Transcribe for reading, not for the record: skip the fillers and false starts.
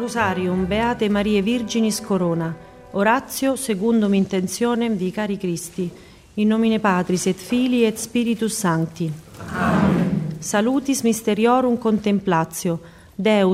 Rosarium Beate Marie Virginis Corona. Oratio secundum intentionem vicari Christi. In nomine Patris et Filii et Spiritus Sancti. Amen. Salutis mysteriorum contemplatio. Deus